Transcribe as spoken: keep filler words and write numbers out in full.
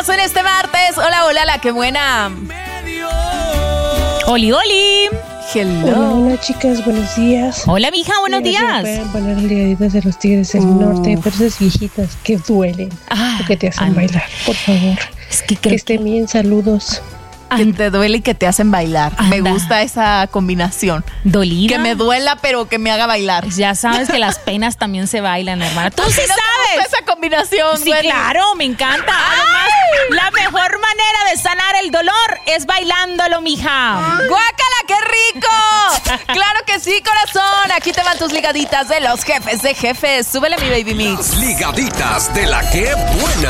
días en este martes. Hola, hola, la que buena. Oli, oli. Hello. Hola, hola chicas, buenos días. Hola, mija, buenos días. Pueden poner ligaditas de los Tigres del Uh. Norte, pero esas viejitas que duelen Ah, o que te hacen ay, bailar, por favor. Es que creo Que estén bien, saludos. Que te duele y que te hacen bailar. Anda. Me gusta esa combinación. dolida. Que me duela, pero que me haga bailar. Ya sabes que las penas también se bailan, hermana. Tú ¿A ti sí no te sabes. gusta esa combinación, Sí, Dueli? claro, me encanta. Además, la mejor manera de sanar el dolor es bailándolo, mija. ¡Guácala, qué rico! ¡Claro que sí, corazón! Aquí te van tus ligaditas de los jefes de jefes. Súbele mi baby mix. Las ligaditas de la que buena.